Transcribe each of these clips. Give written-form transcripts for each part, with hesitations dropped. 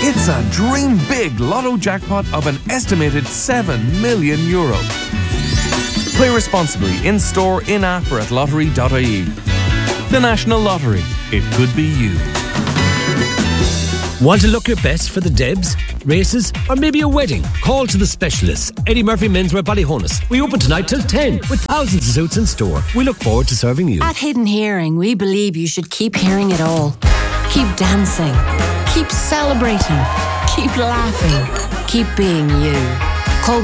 It's a dream big lotto jackpot of an estimated €7 million. Play responsibly in-store, in-app or at lottery.ie. The National Lottery. It could be you. Want to look your best for the Debs, races, or maybe a wedding? Call to the specialists. Eddie Murphy Menswear Ballyhonus. We open tonight till 10 with thousands of suits in store. We look forward to serving you. At Hidden Hearing, we believe you should keep hearing it all. Keep dancing. Keep celebrating. Keep laughing. Keep being you. Call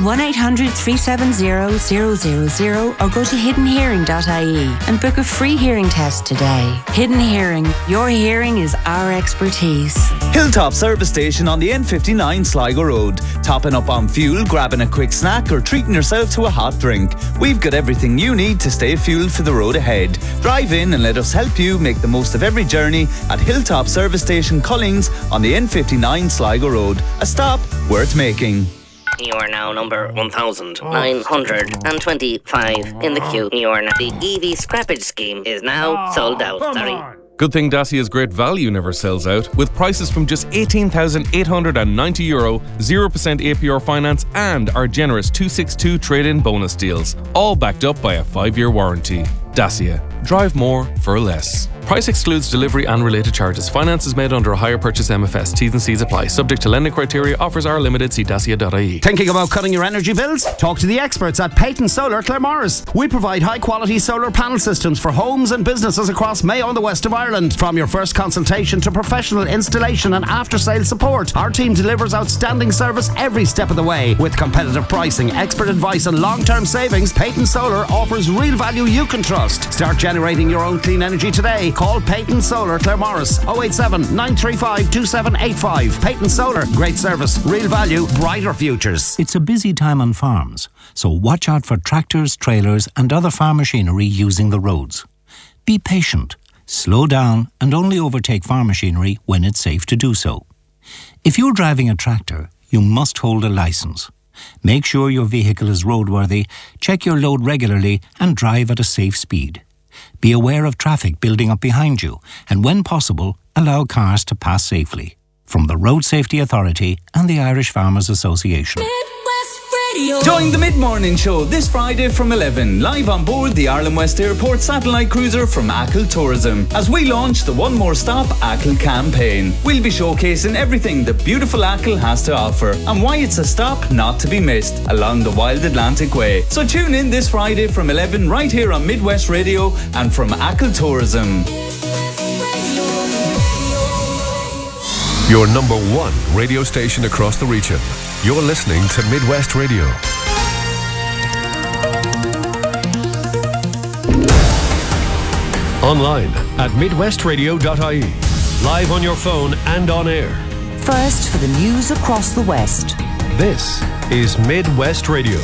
1-800-370-000 or go to hiddenhearing.ie and book a free hearing test today. Hidden Hearing. Your hearing is our expertise. Hilltop Service Station on the N59 Sligo Road. Topping up on fuel, grabbing a quick snack or treating yourself to a hot drink. We've got everything you need to stay fueled for the road ahead. Drive in and let us help you make the most of every journey at Hilltop Service Station Cullings on the N59 Sligo Road. A stop worth making. You are now number 1,925 in the queue. The EV scrappage scheme is now sold out. Sorry. Good thing Dacia's great value never sells out, with prices from just €18,890, 0% APR finance and our generous 262 trade-in bonus deals, all backed up by a 5-year warranty. Dacia. Drive more for less. Price excludes delivery and related charges. Finance is made under a hire purchase MFS. T's and C's apply. Subject to lending criteria. Offers are limited. See dacia.ie. Thinking about cutting your energy bills? Talk to the experts at Peyton Solar Claremorris. We provide high-quality solar panel systems for homes and businesses across Mayo and the west of Ireland. From your first consultation to professional installation and after-sales support, our team delivers outstanding service every step of the way. With competitive pricing, expert advice and long-term savings, Peyton Solar offers real value you can trust. Start generating your own clean energy today. Call Peyton Solar Claremorris 087 935 2785. Peyton Solar, great service, real value, brighter futures. It's a busy time on farms, so watch out for tractors, trailers and other farm machinery using the roads. Be patient, slow down and only overtake farm machinery when it's safe to do so. If you're driving a tractor, you must hold a licence. Make sure your vehicle is roadworthy, check your load regularly and drive at a safe speed. Be aware of traffic building up behind you and when possible, allow cars to pass safely. From the Road Safety Authority and the Irish Farmers Association. Join the Mid-Morning Show this Friday from 11, live on board the Ireland West Airport satellite cruiser from Achill Tourism, as we launch the One More Stop Achill campaign. We'll be showcasing everything the beautiful Achill has to offer and why it's a stop not to be missed along the Wild Atlantic Way. So tune in this Friday from 11 right here on Midwest Radio and from Achill Tourism. Your number one radio station across the region. You're listening to Midwest Radio. Online at midwestradio.ie. Live on your phone and on air. First for the news across the West. This is Midwest Radio.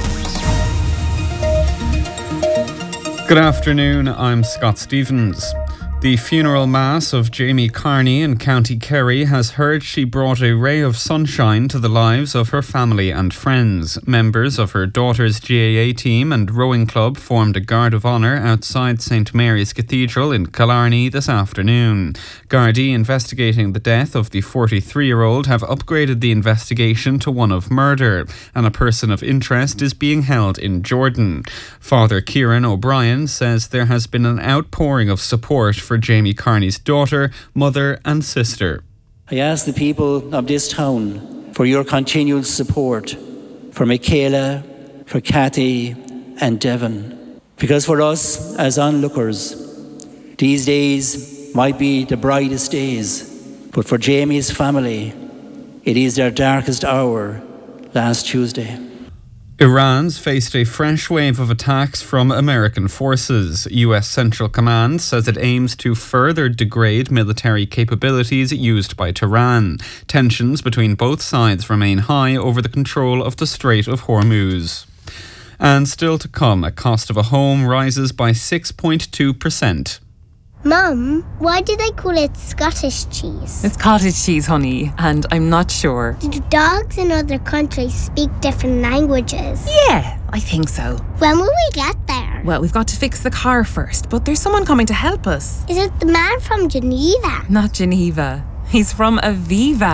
Good afternoon, I'm Scott Stevens. The funeral mass of Jamie Carney in County Kerry has heard she brought a ray of sunshine to the lives of her family and friends. Members of her daughter's GAA team and rowing club formed a guard of honour outside St Mary's Cathedral in Killarney this afternoon. Gardaí investigating the death of the 43-year-old have upgraded the investigation to one of murder, and a person of interest is being held in Jordan. Father Kieran O'Brien says there has been an outpouring of support for Jamie Carney's daughter, mother and sister. I ask the people of this town for your continued support for Michaela, for Kathy and Devon. Because for us as onlookers, these days might be the brightest days, but for Jamie's family, it is their darkest hour last Tuesday. Iran's faced a fresh wave of attacks from American forces. US Central Command says it aims to further degrade military capabilities used by Tehran. Tensions between both sides remain high over the control of the Strait of Hormuz. And still to come, a cost of a home rises by 6.2%. Mum, why do they call it Scottish cheese? It's cottage cheese, honey, and I'm not sure. Do dogs in other countries speak different languages? Yeah, I think so. When will we get there? Well, we've got to fix the car first, but there's someone coming to help us. Is it the man from Geneva? Not Geneva. He's from Aviva.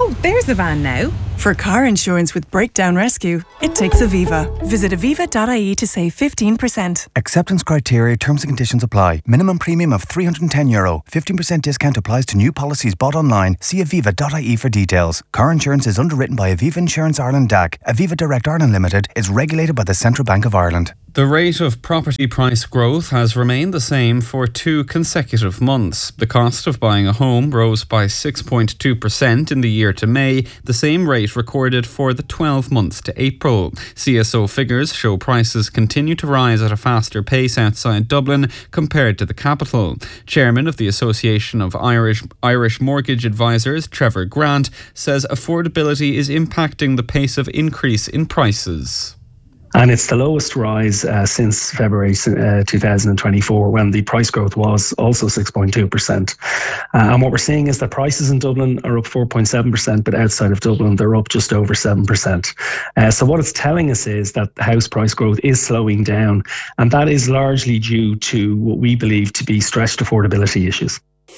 Oh, there's the van now. For car insurance with Breakdown Rescue, it takes Aviva. Visit aviva.ie to save 15%. Acceptance criteria, terms and conditions apply. Minimum premium of €310. 15% discount applies to new policies bought online. See aviva.ie for details. Car insurance is underwritten by Aviva Insurance Ireland DAC. Aviva Direct Ireland Limited is regulated by the Central Bank of Ireland. The rate of property price growth has remained the same for 2 consecutive months. The cost of buying a home rose by 6.2% in the year to May, the same rate recorded for the 12 months to April. CSO figures show prices continue to rise at a faster pace outside Dublin compared to the capital. Chairman of the Association of Irish Mortgage Advisors, Trevor Grant, says affordability is impacting the pace of increase in prices. And it's the lowest rise since February 2024, when the price growth was also 6.2%. And what we're seeing is that prices in Dublin are up 4.7%, but outside of Dublin, they're up just over 7%. So what it's telling us is that house price growth is slowing down, and that is largely due to what we believe to be stretched affordability issues.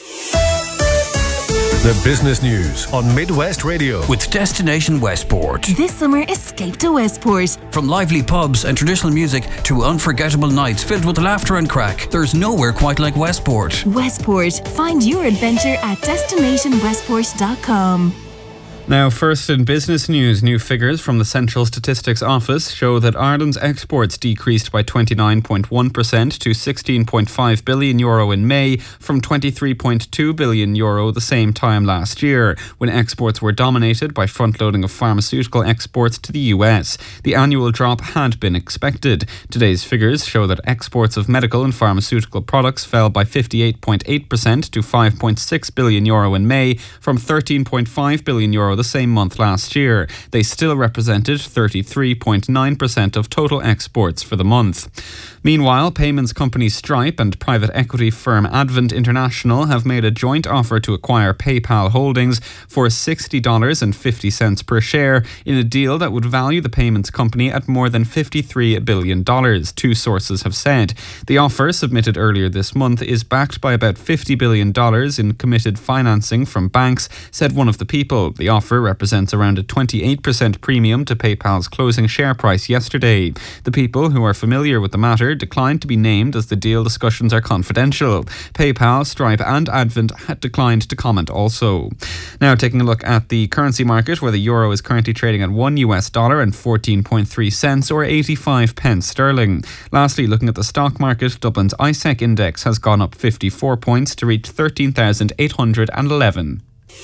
The business news on Midwest Radio. With Destination Westport. This summer, escape to Westport. From lively pubs and traditional music to unforgettable nights filled with laughter and crack, there's nowhere quite like Westport. Westport. Find your adventure at destinationwestport.com. Now, first in business news, new figures from the Central Statistics Office show that Ireland's exports decreased by 29.1% to €16.5 billion in May from €23.2 billion the same time last year, when exports were dominated by front-loading of pharmaceutical exports to the US. The annual drop had been expected. Today's figures show that exports of medical and pharmaceutical products fell by 58.8% to €5.6 billion in May from €13.5 billion the same month last year. They still represented 33.9% of total exports for the month. Meanwhile, payments company Stripe and private equity firm Advent International have made a joint offer to acquire PayPal Holdings for $60.50 per share in a deal that would value the payments company at more than $53 billion, two sources have said. The offer, submitted earlier this month, is backed by about $50 billion in committed financing from banks, said one of the people. The offer represents around a 28% premium to PayPal's closing share price yesterday. The people, who are familiar with the matter, declined to be named as the deal discussions are confidential. PayPal, Stripe and Advent had declined to comment also. Now, taking a look at the currency market, where the euro is currently trading at $1 and 14.3 cents or 85 pence sterling. Lastly, looking at the stock market, Dublin's ISEC index has gone up 54 points to reach 13,811.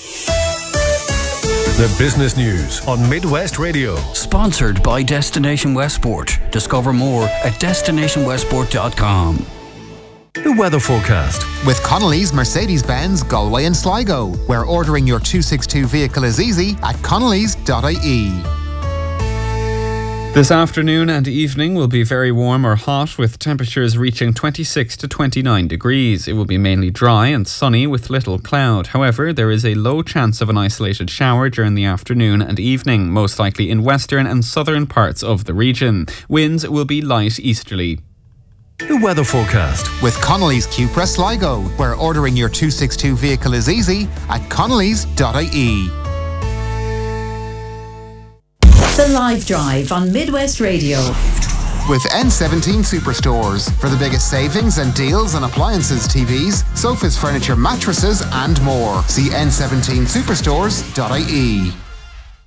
The business news on Midwest Radio. Sponsored by Destination Westport. Discover more at destinationwestport.com. The weather forecast. With Connolly's Mercedes-Benz Galway and Sligo, where ordering your 262 vehicle is easy at connolly's.ie. This afternoon and evening will be very warm or hot, with temperatures reaching 26 to 29 degrees. It will be mainly dry and sunny with little cloud. However, there is a low chance of an isolated shower during the afternoon and evening, most likely in western and southern parts of the region. Winds will be light easterly. The weather forecast. With Connolly's Cupra Sligo, where ordering your 262 vehicle is easy at connolly's.ie. The Live Drive on Midwest Radio. With N17 Superstores for the biggest savings and deals on appliances, TVs, sofas, furniture, mattresses and more. See n17superstores.ie.